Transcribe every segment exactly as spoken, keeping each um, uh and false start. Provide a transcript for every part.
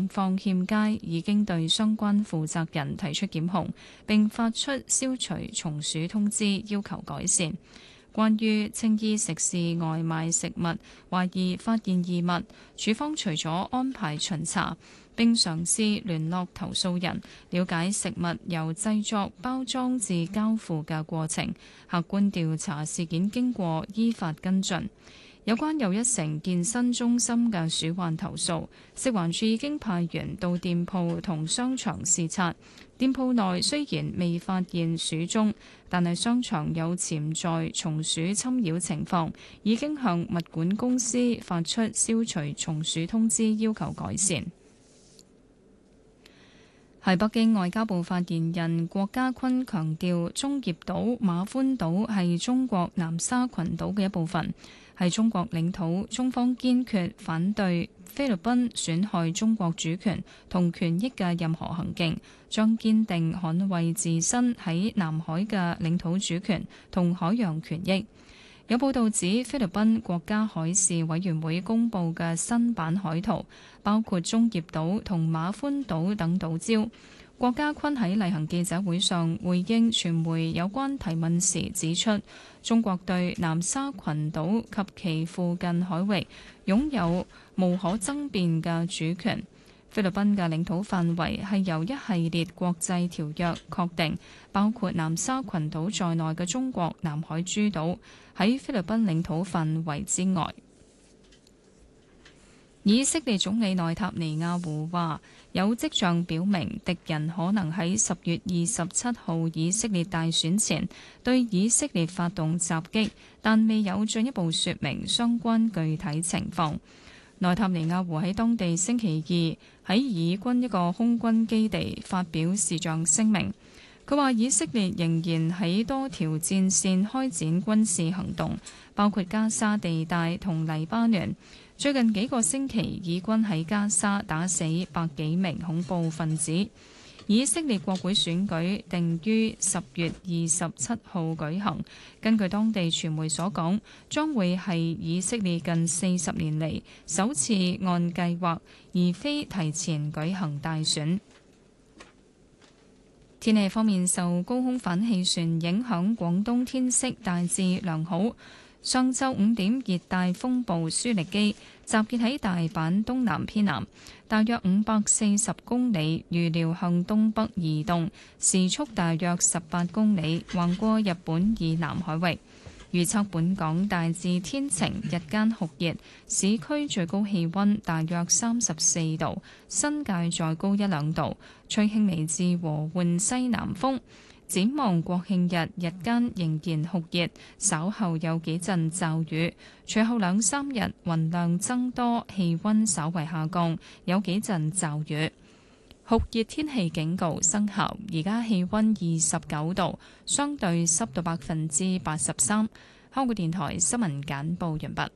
情況欠佳，已經對相關負責人提出檢控，並發出消除蟲鼠通知，要求改善。關於青衣食肆外賣食物懷疑發現異物，署方除咗安排巡查，並嘗試聯絡投訴人，了解食物由製作、包裝至交付嘅過程，客觀調查事件經過，依法跟進。有關又一城健身中心嘅鼠患投訴，食環署已經派員到店鋪同商場視察。店鋪內雖然未發現鼠蹤，但係商場有潛在蟲鼠侵擾情況，已經向物管公司發出消除蟲鼠通知，要求改善。喺北京，外交部發言人郭家坤強調，中業島、馬歡島係中國南沙群島嘅一部分，係中國領土，中方堅決反對菲律賓損害中國主權同權益嘅任何行徑，將堅定捍衛自身喺南海嘅領土主權同海洋權益。有報道指，菲律賓國家海事委員會公布嘅新版海圖，包括中業島同馬歡島等島礁。郭家坤喺例行記者會上回應傳媒有關提問時指出，中國對南沙群島及其附近海域擁有無可爭辯嘅主權。菲律賓嘅領土範圍係由一系列國際條約確定，包括南沙群島在內嘅中國南海諸島喺菲律賓領土範圍之外。以色列總理內塔尼亞胡話，有跡象表明敵人可能喺十月二十七號以色列大選前對以色列發動襲擊，但未有進一步說明相關具體情況。內塔尼亞胡喺當地星期二喺以軍一個空軍基地發表視像聲明，佢話以色列仍然喺多條戰線開展軍事行動，包括加沙地帶同黎巴嫩。最近幾個星期，以軍喺加沙打死百幾名恐怖分子。以色列國會選舉定於十月二十七號舉行，根據當地傳媒所講，將會係以色列近四十年嚟首次按計劃而非提前舉行大選。天氣方面，受高空反氣旋影響，廣東天色大致良好。上晝五點，熱帶風暴舒力基集結喺大阪東南偏南，大約五百四十公里，預料向東北移動，時速大約十八公里，橫過日本以南海域。預測本港大致天晴，日間酷熱，市區最高氣溫大約三十四度，新界再高一兩度，吹輕微至和緩西南風。展望國慶日，日間仍然酷熱，稍後有幾陣驟雨，隨後兩三日雲量增多，氣溫稍為下降，有幾陣驟雨。酷熱天氣警告生效，而家氣溫二十九度，相對濕度百分之八十三。香港電台新聞簡報完畢。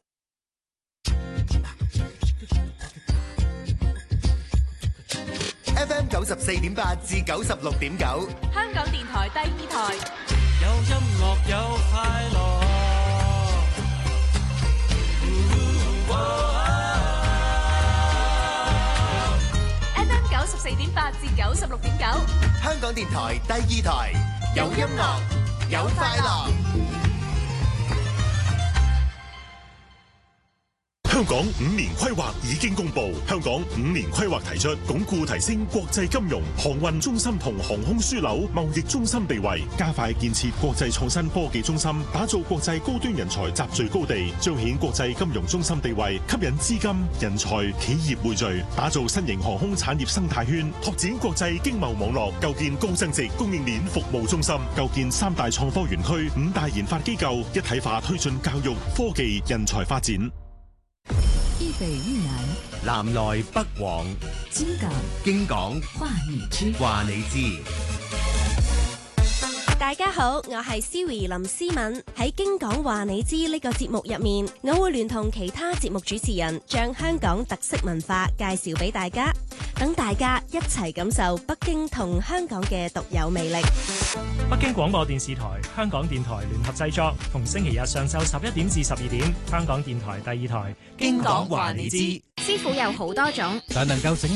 F M 九十四點八至九十六點九， 香港電台第二台。 有音樂有快樂。 F M 九十四點八至九十六點九， 香港電台第二台。有音樂有快樂。 香港五年規劃已經公布，香港五年規劃提出鞏固提升國際金融、航運中心同航空樞紐貿易中心地位，加快建設國際創新科技中心，打造國際高端人才集聚高地，彰顯國際金融中心地位，吸引資金、人才、企業匯聚，打造新型航空產業生態圈，拓展國際經貿網絡，構建高增值供應鏈服務中心，構建三大創科園區、五大研發機構，一體化推進教育、科技、人才發展。 一北一南， 南來北往， 京港京港話你知， 話你知。 大家好，我係 Siri 林思敏。喺京港話你知呢個節目入面，我會聯同其他節目主持人，將香港特色文化介紹俾大家，等大家一齊感受北京同香港嘅獨有魅力。 北京廣播電視台、香港電台聯合製作，逢星期日上晝十一點至十二點，香港電台第二台。 京港話你知， 師傅有好多種， 但能夠整